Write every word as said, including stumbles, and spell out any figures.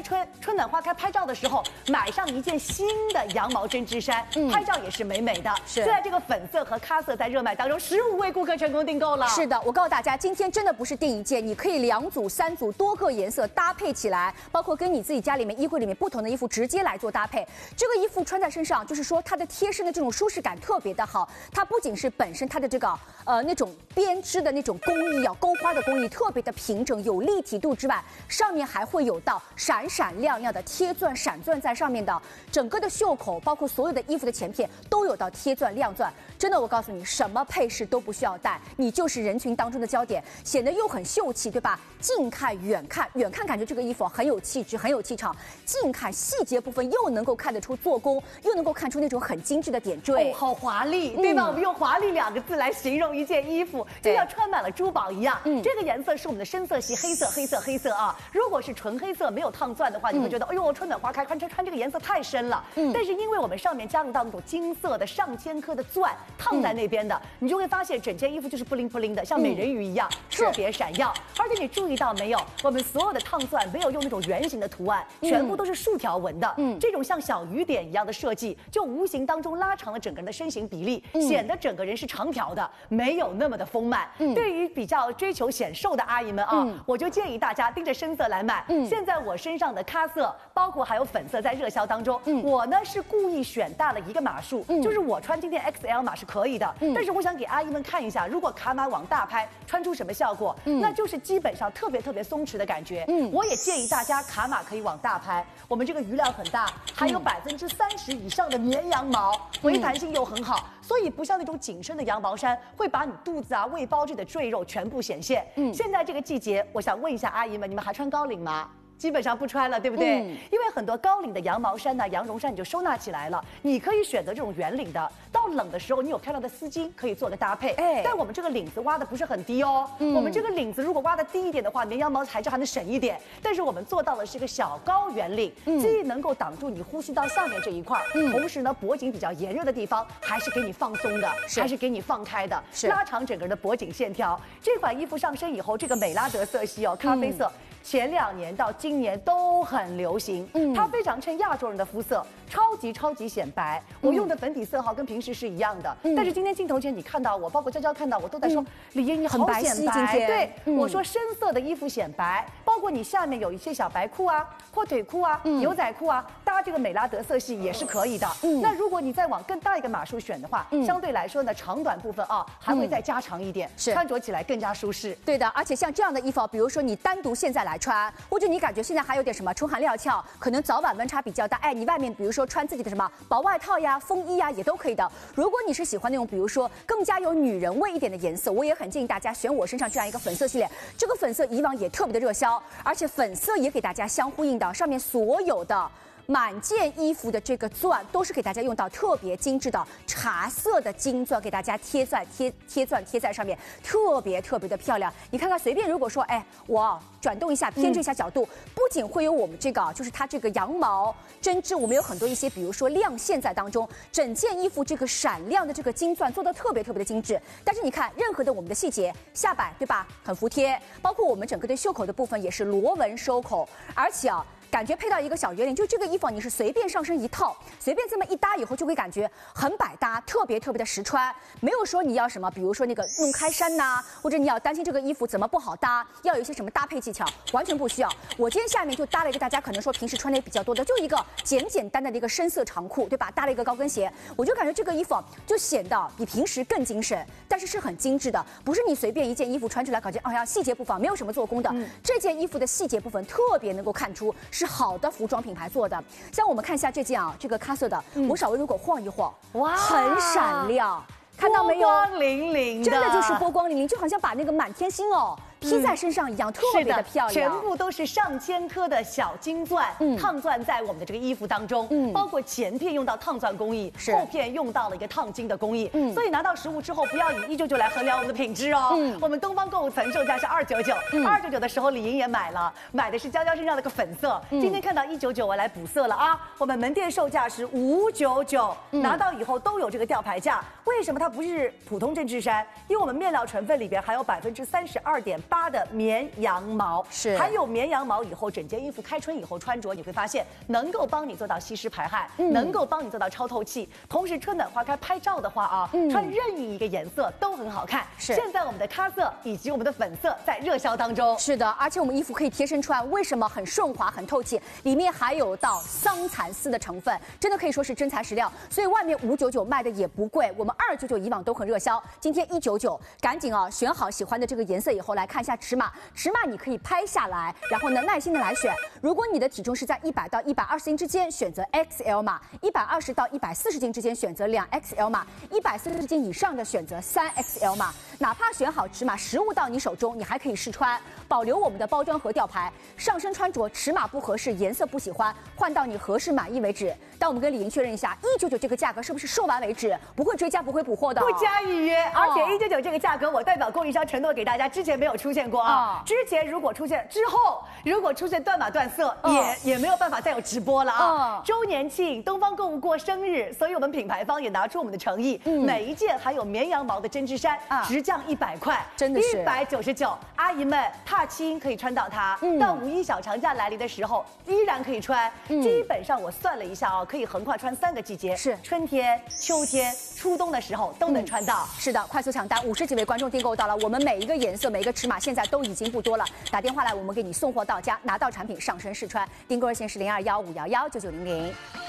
春春暖花开拍照的时候，买上一件新的羊毛针织衫，嗯、拍照也是美美的。是，现在这个粉色和咖色在热卖当中，十五位顾客成功订购了。 是的，我告诉大家，今天真的不是订一件，你可以两组、三组，多个颜色搭配起来，包括跟你自己家里面衣柜里面不同的衣服直接来做搭配。这个衣服穿在身上，就是说它的贴身的这种舒适感特别的好。它不仅是本身它的这个呃那种编织的那种工艺啊，钩花的工艺特别的平整，有立体度之外，上面还会有到闪闪亮亮的贴钻、闪钻在上面的，整个的袖口，包括所有的衣服的前片都有到贴钻、亮钻。真的，我告诉你，什么配饰都不需要带，你就是人群当中的焦点，显得又很秀气，对吧？近看、远看，远看感觉这个衣服很有气质、很有气场；近看细节部分又能够看得出做工，又能够看出那种很精致的点缀， 哦，好华丽，对吧？嗯、我们用华丽两个字来形容一件衣服，就像穿满了珠宝一样。嗯，这个颜色是我们的深色系，黑色、黑色、黑色啊。如果是纯黑色没有烫钻的话，你会觉得，嗯、哎呦，春暖花开，穿穿穿这个颜色太深了。嗯，但是因为我们上面加入到那种金色的上千颗的钻烫在那边的，嗯、你就会发现整件衣服就是不灵不灵的，像美人鱼一样，嗯、特别闪耀。而且你注意到没有，我们所有的烫钻没有用那种圆形的图案，嗯、全部都是竖条纹的。嗯，这种像小雨点一样的设计，就无形当中拉长了整个人的身形比例，嗯、显得整个人是长条的，没有那么的丰满。嗯，对于比较追求显瘦的阿姨们啊，嗯、我就建议大家盯着深色来买。嗯，现在我身上的咖色，包括还有粉色在热销当中。嗯，我呢是故意选大了一个码数，嗯、就是我穿今天 X L 码是可以的。嗯，但是我想给阿姨们看一下，如果卡码往大拍，穿出什么效果？嗯，那就是基本上特别特别松弛的感觉。嗯，我也建议大家卡码可以往大拍，我们这个余量很大，还有百分之三十以上的绵羊毛，回弹性又很好，所以不像那种紧身的羊毛衫会把你肚子啊、胃包这的赘肉全部显现。嗯，现在这个季节，我想问一下阿姨们，你们还穿高领吗？基本上不穿了，对不对？嗯、因为很多高领的羊毛衫呢、羊绒衫你就收纳起来了。你可以选择这种圆领的，到冷的时候你有漂亮的丝巾可以做个搭配。哎，但我们这个领子挖的不是很低哦。嗯、我们这个领子如果挖的低一点的话，绵羊毛材质还能省一点。但是我们做到的是一个小高圆领，嗯、既能够挡住你呼吸道下面这一块，嗯、同时呢脖颈比较炎热的地方还是给你放松的，还是给你放开的，拉长整个人的脖颈线条。这款衣服上身以后，这个美拉德色系哦，咖啡色。嗯前两年到今年都很流行，嗯，它非常衬亚洲人的肤色，超级超级显白。我用的粉底色号跟平时是一样的，嗯、但是今天镜头前你看到我，包括娇娇看到我，都在说、嗯、李嫣你好显白。对，嗯、我说深色的衣服显白，包括你下面有一些小白裤啊、阔腿裤啊、嗯、牛仔裤啊，搭这个美拉德色系也是可以的。嗯，那如果你再往更大一个码数选的话，嗯、相对来说呢，长短部分啊还会再加长一点，是、嗯、穿着起来更加舒适。 对的，而且像这样的衣服，比如说你单独现在来穿，或者你感觉现在还有点什么春寒料峭，可能早晚温差比较大，哎，你外面比如说穿自己的什么薄外套呀、风衣呀，也都可以的。如果你是喜欢那种比如说更加有女人味一点的颜色，我也很建议大家选我身上这样一个粉色系列。这个粉色以往也特别的热销，而且粉色也给大家相呼应的，上面所有的满件衣服的这个钻都是给大家用到特别精致的茶色的金钻，给大家贴钻贴贴钻贴在上面，特别特别的漂亮。你看看，随便如果说，哎，我转动一下，偏置一下角度，嗯、不仅会有我们这个，就是它这个羊毛针织，我们有很多一些，比如说亮线在当中，整件衣服这个闪亮的这个金钻做的特别特别的精致。但是你看，任何的我们的细节，下摆对吧，很服帖，包括我们整个的袖口的部分也是螺纹收口，而且啊。感觉配到一个小圆领，就这个衣服你是随便上身一套，随便这么一搭以后，就会感觉很百搭，特别特别的实穿。没有说你要什么，比如说那个弄开衫呐、啊，或者你要担心这个衣服怎么不好搭，要有一些什么搭配技巧，完全不需要。我今天下面就搭了一个大家可能说平时穿的也比较多的，就一个简简单单的一个深色长裤，对吧？搭了一个高跟鞋，我就感觉这个衣服就显得比平时更精神，但是是很精致的，不是你随便一件衣服穿出来，感觉好像细节部分没有什么做工的。嗯、这件衣服的细节部分特别能够看出是好的服装品牌做的。像我们看一下这件啊，这个咖色的，嗯、我稍微如果晃一晃，哇，很闪亮，看到没有？ 波光粼粼的， 真的就是波光粼粼，就好像把那个满天星哦。披在身上一样，特别的漂亮， 全部都是上千颗的小金钻，嗯，烫钻在我们的这个衣服当中，嗯，包括前片用到烫钻工艺，后片用到了一个烫金的工艺，嗯，所以拿到实物之后，不要以一九九来衡量我们的品质哦，嗯，我们东方购物层售价是二九九，二九九的时候李莹也买了，买的是娇娇身上的个粉色，嗯、今天看到一九九，我来补色了啊，我们门店售价是五九九，拿到以后都有这个吊牌价，为什么它不是普通针织衫？因为我们面料成分里边含有百分之三十二点八。 八的绵羊毛， 是， 还有绵羊毛以后，整件衣服开春以后穿着，你会发现能够帮你做到吸湿排汗，嗯、能够帮你做到超透气。同时，春暖花开拍照的话啊，嗯、穿任意一个颜色都很好看。 是， 现在我们的咖色以及我们的粉色在热销当中。 是的，而且我们衣服可以贴身穿，为什么很顺滑、很透气？里面还有到桑蚕丝的成分，真的可以说是真材实料。所以外面五九九卖的也不贵，我们二九九以往都很热销，今天一九九，赶紧啊选好喜欢的这个颜色以后，来看一下尺码。尺码你可以拍下来，然后呢耐心的来选。如果你的体重是在一百到一百二十斤之间，选择 X L 码；一百二十到一百四十斤之间选择两 X L 码；一百四十斤以上的选择三 X L 码。哪怕选好尺码，实物到你手中，你还可以试穿，保留我们的包装盒吊牌。上身穿着尺码不合适，颜色不喜欢，换到你合适满意为止。但我们跟李莹确认一下，一九九这个价格是不是售完为止？不会追加，不会补货的、哦， 不加预约。而且一九九这个价格，我代表供应商承诺给大家，之前没有出现过啊。哦、之前如果出现之后，如果出现断码断色，哦、也也没有办法再有直播了啊。哦、周年庆，东方购物过生日，所以我们品牌方也拿出我们的诚意，嗯、每一件还有绵羊毛的针织衫，啊、直降一百块， 真的是一百九十九。阿姨们踏青可以穿到它，嗯、到五一小长假来临的时候依然可以穿。嗯、基本上我算了一下啊，可以横跨穿三个季节， 是春天、秋天、初冬的时候都能穿到。 嗯、是的，快速抢单，五十几位观众订购到了，我们每一个颜色、每一个尺码现在都已经不多了，打电话来，我们给你送货到家，拿到产品上身试穿。订购热线是零二幺五幺幺九九零零。